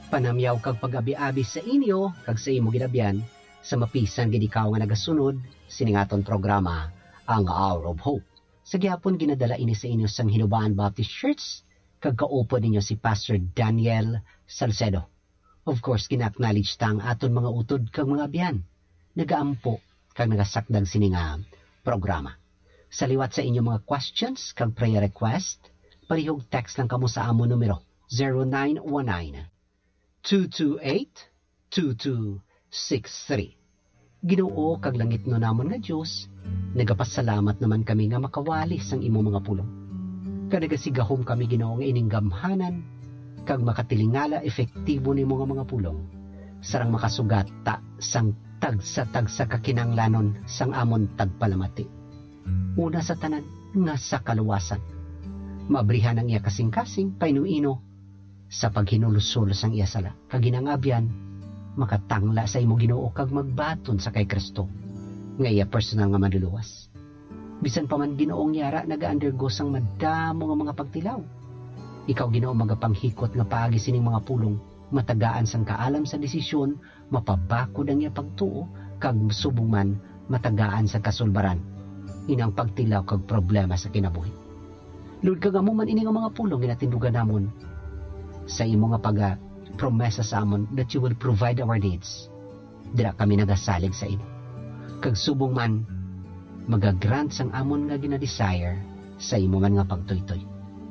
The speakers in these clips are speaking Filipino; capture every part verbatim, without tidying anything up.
Panamyaw kag pag-abi-abi sa inyo kag sa imo ginabyan sa mapisan gid ikaw nga nagasunod siningaton programa ang Hour of Hope. Sa gihapon ginadala ini sa inyo sang Hinubaan Baptist Church kag kaupo ninyo si Pastor Daniel Salcedo. Of course, kina-acknowledge tang aton mga utod kag mga biyan. Nagaampo kag nagasakdag sininga programa. Sa liwat sa inyo mga questions kag prayer request, parihog text lang kamo sa amon numero zero nine one nine, two two eight, two two six three. Ginoo kag langit no namon nga Dios, nagapasalamat naman kami nga makawali sang imo mga pulong. Kadagasigahom kami Ginoo nga ining gamhanan kag makatilingala efektibo nimo nga mga pulong. Sarang makasugata sang tagsa-tagsa kakinanglanon sang amon tagpalamati. Una sa tanan nga sa kaluwasan. Mabrihan ang iya kasing-kasing painuino sa paghinulusol sang iya sala. Kaginangabyan, makatangla sa imo Ginoo kag magbaton sa kay Kristo nga iya personal nga maduluwas. Bisan pa man Ginoong yara naga-undergo sang madamo nga mga pagtilaw. Ikaw Ginoo magapanghikot nga paagi sining mga pulong, matagaan sang kaalam sa desisyon, mapabakod ang iya pagtuo kag subong man matagaan sa kasulbaran. Inang pagtilaw kag problema sa kinabuhi. Lord, kagamo man ini nga mga pulong ginatindugan namon sa imo nga paga promesa sa amon that you will provide our needs. Dira kami nagasalig sa imo. Kag subong man magagrant sang amon nga ginadesire sa imo man nga pagtuytoy.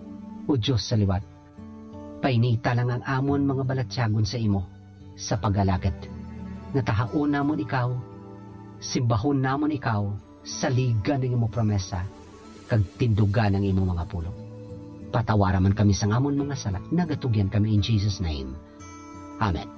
O Diyos sa liwat, painita lang ang amon mga balatyagon sa imo sa pag-alagad. Natahaon namon ikaw, simbahon namon ikaw, saligan ng imo promesa, kag tindugan ng imo mga pulong. Patawara man kami sa amon mga sala, nagatugyan kami in Jesus' name. Amen.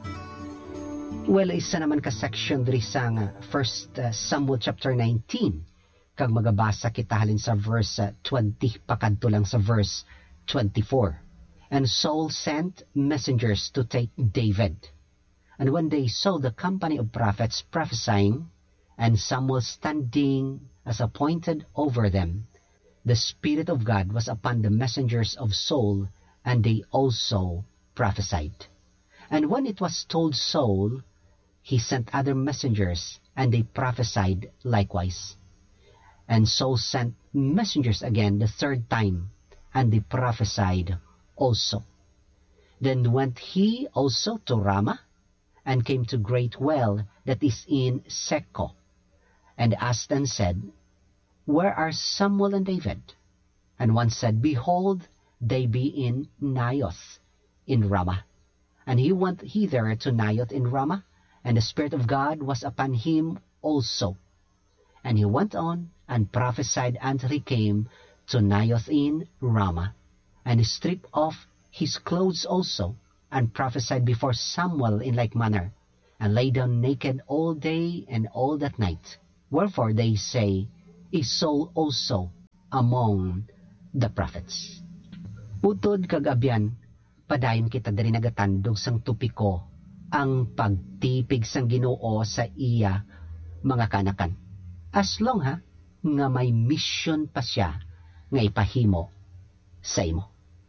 Well, isa naman ka section diri sa First uh, Samuel chapter nineteen. Kag magabasa kita halin sa verse uh, twenty pakadto lang sa verse twenty-four. And Saul sent messengers to take David. And when they saw the company of prophets prophesying, and Samuel standing as appointed over them, the Spirit of God was upon the messengers of Saul, and they also prophesied. And when it was told Saul, he sent other messengers, and they prophesied likewise. And Saul sent messengers again the third time, and they prophesied also. Then went he also to Ramah, and came to great well that is in Seco, and asked and said, Where are Samuel and David? And one said, Behold, they be in Naioth in Ramah. And he went hither to Naioth in Ramah, and the Spirit of God was upon him also. And he went on and prophesied until he came to Naioth in Ramah. And he stripped off his clothes also, and prophesied before Samuel in like manner, and lay down naked all day and all that night. Wherefore they say, Is Saul also among the prophets? Utod kagabyan, padayon kita diri nagatandog sang tupiko, ang pagtipig sang Ginoo sa iya mga kanakan. As long ha, nga may mission pa siya nga ipahimo sa imo.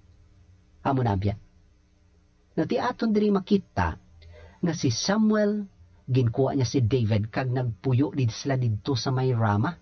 Amo na biya. Nati aton diri makita nga si Samuel ginkuha niya si David kag nagpuyo did sila didto sa may Ramah.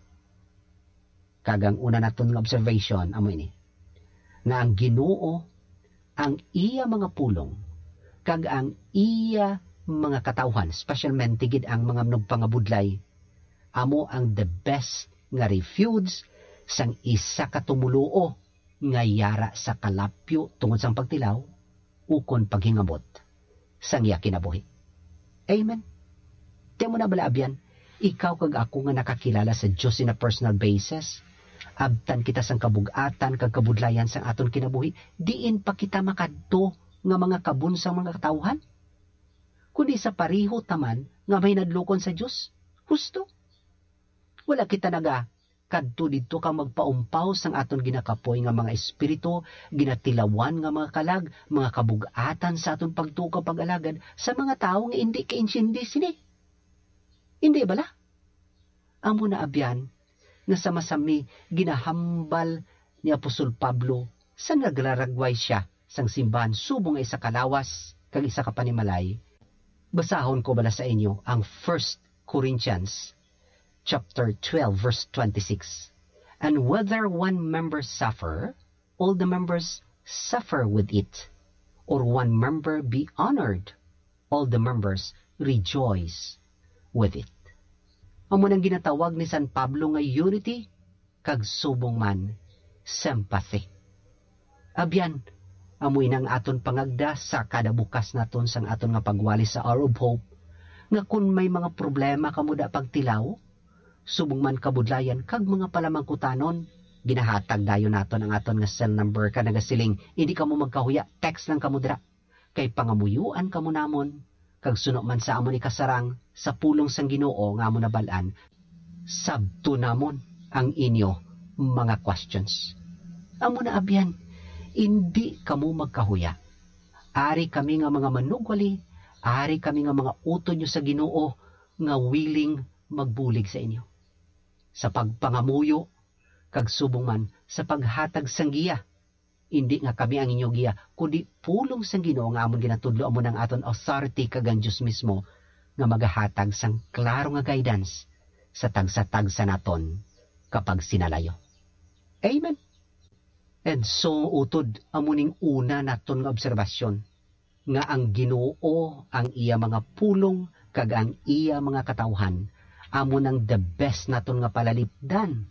Kagang una naton nga observation amo ini. Nga ang Ginoo ang iya mga pulong kag ang iya mga katawhan, specialmente gid ang mga nagpangabudlay, amo ang the best nga refuge sang isa ka tumuluo nga yara sa kalapyo tungod sang pagtilaw ukon paghingabot sang iya kinabuhi. Amen. Tiyan mo na balaabyan, ikaw kag ako nga nakakilala sa Diyos in a personal basis, abtan kita sang kabugatan kag kabudlayan sang aton kinabuhi, diin pa kita makadto nga mga kabun sang mga katawhan? Kundi sa pariho taman nga may nadlukon sa Diyos, husto. Wala kita naga kadto didto ka magpaumpaw sang aton ginakapoy nga mga espiritu, ginatilawan nga mga kalag, mga kabugatan sa aton pagtukaw pag-alagad sa mga tawo nga indi kainsyindi sini. Hindi bala? Amo na abyan na sama-sami ginahambal ni Apostol Pablo sa naglaragway siya sang simbahan subong ay sa kalawas kag isa ka panimalay, basahon ko bala sa inyo ang First Corinthians chapter twelve verse twenty-six. And whether one member suffer, all the members suffer with it, or one member be honored, all the members rejoice with it. Amo nang ginatawag ni San Pablo nga unity, kag subong man, sympathy. Abyan, amoy nang aton pangagda sa kada bukas naton sang aton nga pagwali sa Hour of Hope, nga kung may mga problema kamo da pagtilaw, subong man kabudlayan kag mga palamangkutanon, ginahatag dayon naton ang aton nga cell number ka nagasiling, hindi kamo magkahuya, text lang kamo dira. Kay pangamuyuan kamo namon, kag suno man sa amon ikasarang sa pulong sang Ginoo nga amon nabalaan, sabto namon ang inyo mga questions. Amo na abyan, hindi kamo magkahuya. Ari kami nga mga manugwali, ari kami nga mga uton nyo sa Ginoo nga willing magbulig sa inyo. Sa pagpangamuyo, kag subong man sa paghatag sang giya. Hindi nga kami ang inyo giya, kundi pulong sang Ginoo nga amon ginatudlo amo ng aton authority kag ang Dios mismo nga magahatag sang klaro nga guidance sa tagsa-tagsa naton kapag sinalayo. Amen. And so utod amuning una naton nga obserbasyon nga ang Ginoo ang iya mga pulong kag ang iya mga katawhan amo nang the best naton nga palalipdan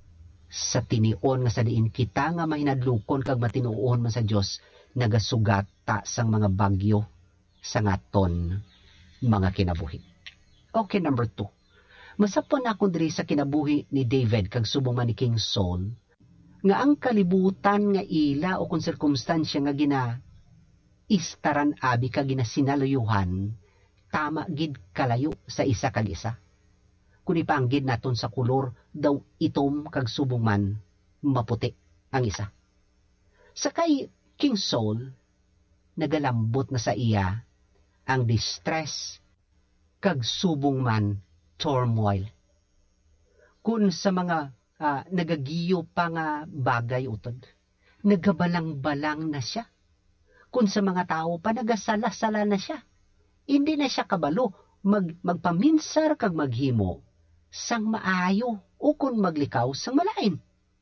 sa tinion nga sa diin kita nga mahinadlukon kag matinuon man sa Dios nagasugata sang mga bagyo sa ngaton mga kinabuhi. Okay, number two. Masapon ako diri sa kinabuhi ni David kag subong man ni King Saul nga ang kalibutan nga ila o kung sirkumstansya nga gina istaran abi kag ginasinaluyuhan tama gid kalayo sa isa kag isa. Kung ipanggid naton sa kulor, daw itom kag subong man, maputi ang isa. Sa kay King Saul, nagalambot na sa iya ang distress kag subong man turmoil. Kung sa mga uh, nagagiyo pa nga bagay utod, nagabalang-balang na siya. Kung sa mga tao pa nagasala-sala na siya, hindi na siya kabalo mag, magpaminsar kag maghimo sang maayo o kung maglikaw sang malain.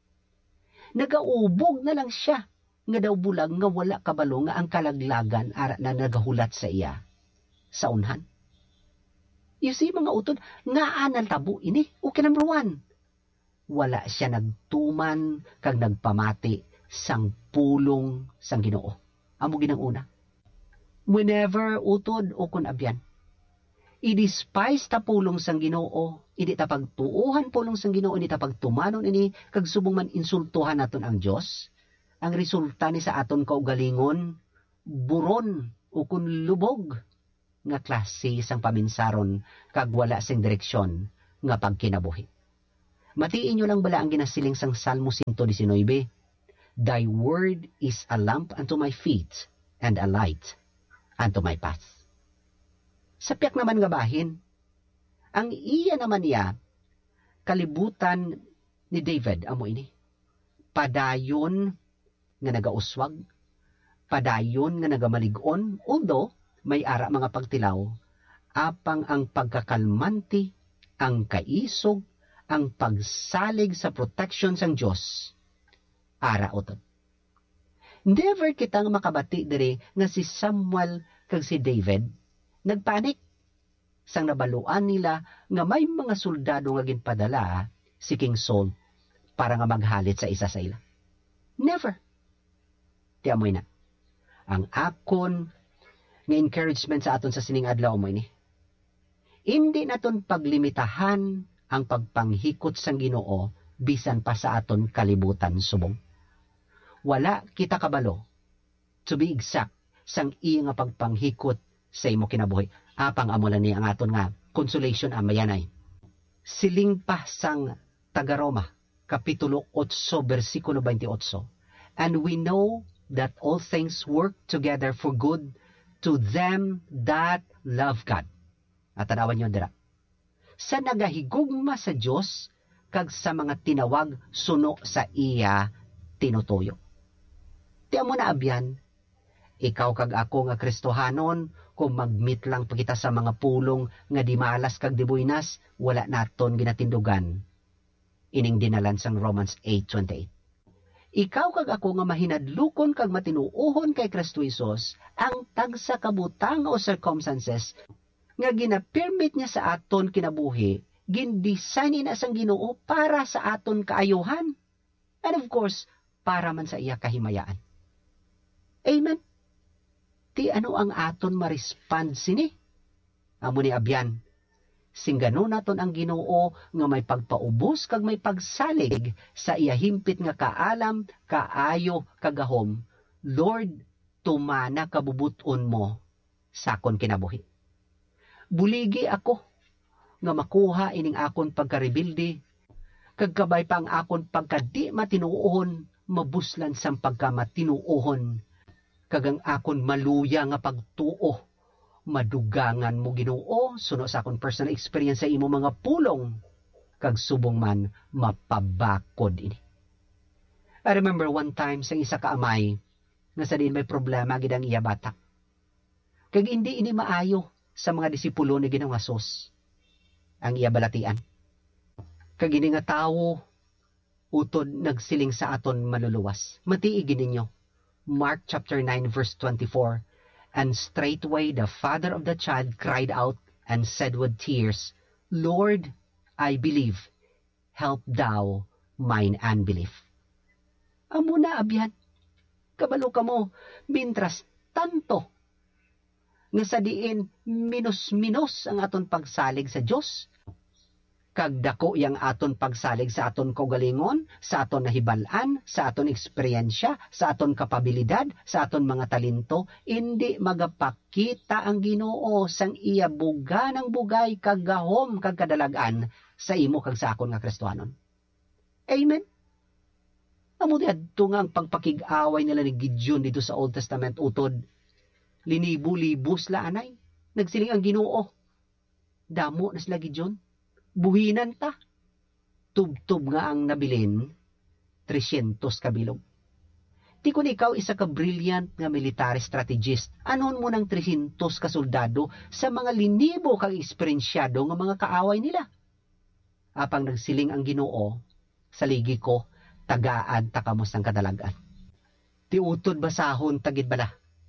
Nagaubog na lang siya nga daw bulag nga wala kabalo nga ang kalaglagan ara na nagahulat sa iya sa unhan. You see mga utod, nga anal tabo ini. Okay, number one. Wala siya nagtuman kag nagpamati sang pulong sang Ginoo. Amo ginang una. Whenever utod o kun abyan, i-despise ta pulong sang Ginoo, hindi ta pagtuuhan pulong sang Ginoo, hindi ta pagtumanon ini, kag subong man insultuhan naton ang Dios. Ang resulta ni sa aton kaugalingon, buron o kun lubog nga klase sang paminsaron kag wala sing direksyon nga pagkinabuhi. Matiin nyo lang bala ang ginasiling sang Salmo one nineteen. Thy word is a lamp unto my feet and a light unto my path. Sa piyak naman nga bahin, ang iya naman niya, kalibutan ni David, amo ini, padayon nga nagauswag, padayon nga nagamaligon, although may ara mga pagtilaw, apang ang pagkakalmanti, ang kaisog, ang pagsalig sa protection sang Diyos, ara utod. Never kitang makabati dire nga si Samuel kag si David nagpanik sang nabaluan nila nga may mga soldado nga ginpadala si King Saul para nga maghalit sa isa sa ila. Never. Tiamoy na. Ang akon nga encouragement sa aton sa sining adlaw mo ini. Hindi naton paglimitahan ang pagpanghikot sang Ginoo bisan pa sa aton kalibutan subong. Wala kita kabalo, to be exact, sang iya nga pagpanghikot sa imo kinabuhi. Apang amulan ni ang aton nga consolation amayanay. Siling pa sang taga-Roma, Kapitulo eight, versikulo twenty-eight. And we know that all things work together for good to them that love God. At tanawan nyo dira. Sa nagahigugma sa Diyos, kag sa mga tinawag suno sa iya tinutuyo. Tiyan mo na abyan, ikaw kag ako nga Kristohanon, kung mag-meet lang pa kita sa mga pulong nga di malas kag di buinas, wala naton ginatindugan. Ining dinalan sang Romans eight twenty-eight. Ikaw kag ako nga mahinadlukon kag matinuohon kay Kristo Jesus, ang tagsa kabutang o circumstances nga gina-permit niya sa aton kinabuhi, gindesign na sang Ginoo para sa aton kaayuhan. And of course, para man sa iya kahimayaan. Amen. Ti ano ang aton ma-respond sini? Amo ni abyan, sing ganon naton ang Ginoo nga may pagpaubos kag may pagsalig sa iya himpit nga kaalam, kaayo, kagahom. Lord, tumana kabubuton mo sakon kinabuhi. Buligi ako nga makuha ining akon pagkarebilde, kag kabay pa ang akon pagkadi matinuohon, mabuslan sang pagkamatinuohon, kag ang akon maluya nga pagtuo, madugangan mo Ginoo, suno sa akon personal experience sa imo mga pulong, kag subong man mapabakod ini. I remember one time sa isa ka amay, nga sa din may problema gid ang iya bata. Kag hindi ini maayo sa mga disipulo ni Ginoong Hesus ang iya balatian. Kag ini nga tawo utod nagsiling sa aton maluluwas. Matiigi ninyo. Mark chapter nine verse twenty-four. And straightway the father of the child cried out and said with tears, Lord, I believe, help thou mine unbelief. Amo na abyan. Kabalo ka mo, mintras tanto nga sa diin minus-minus ang aton pagsalig sa Dios. Kag dako yang aton pagsalig sa aton kaugalingon, sa aton nahibalan, sa aton eksperyensya, sa aton kapabilidad, sa aton mga talento, indi magapakita ang Ginoo sang iya buga ng bugay kag gahom kag kadalagan sa imo kag sa akon nga Kristohanon. Amen. Amo di adto nga ang pagpakig-away nila ni Gideon dito sa Old Testament utod. Linibo-libo sila anay. Nagsiling ang Ginoo. Damo na sila Gideon. Buhinan ta. Tub-tub nga ang nabilin, three hundred kabilog. Di kun ikaw isa ka brilliant nga military strategist, anon mo ng three hundred ka soldado sa mga linibo kang eksperensyado nga mga kaaway nila. Apang nagsiling ang Ginoo, saligi ko, tagaan takamos ng kadalagan. Ti utod basahon tagid bala.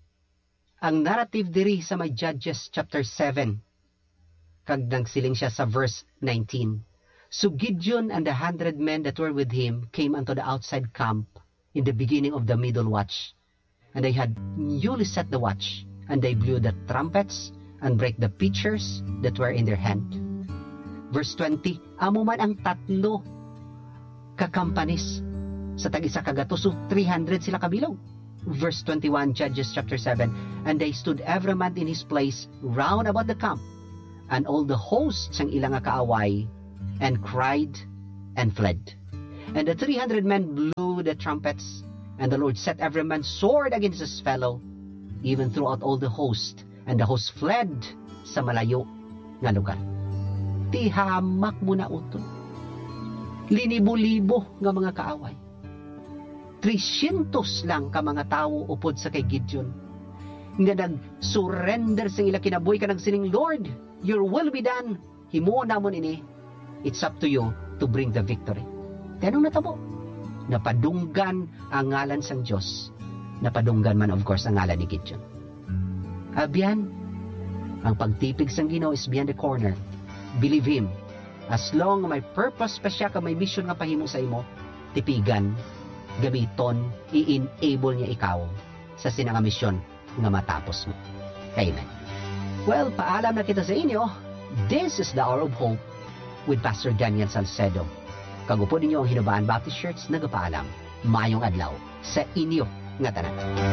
Ang narrative diri sa may Judges chapter seven, kag nagsiling siya sa verse nineteen. So Gideon and the hundred men that were with him came unto the outside camp in the beginning of the middle watch. And they had newly set the watch, and they blew the trumpets and brake the pitchers that were in their hand. Verse twenty, amo man ang tatlo kakampanis sa tag-isa kagato, so three hundred sila kabilog. Verse twenty-one, Judges chapter seven, and they stood every man in his place round about the camp, and all the hosts ang ilang kaaway, and cried and fled. And the three hundred men blew the trumpets, and the Lord set every man sword against his fellow, even throughout all the host, and the host fled sa malayo nga lugar. Tihamak mo na uto. Linibo-libo nga mga kaaway. three hundred lang ka mga tao upod sa kay Gideon. Nga nag-surrender sa ila kinabuhi ka nagsiling, Lord, your will be done. Himo na mo ini. It's up to you to bring the victory. Tanong natabo. Napadunggan ang ngalan sang Diyos. Napadunggan man of course ang ngalan ni Gideon. Abyan, ang pagtipig sang Ginoo is beyond the corner. Believe Him. As long may purpose pa siya ka may mission nga pahimo sa imo, tipigan, gamiton, i-enable niya ikaw sa sinanga misyon nga matapos mo. Amen. Well, paalam na kita sa inyo. This is the Hour of Hope with Pastor Daniel Salcedo. Kagupo ninyo ang Hinubaan Baptist Church, nagapaalam. Mayong adlaw sa inyo nga tanan.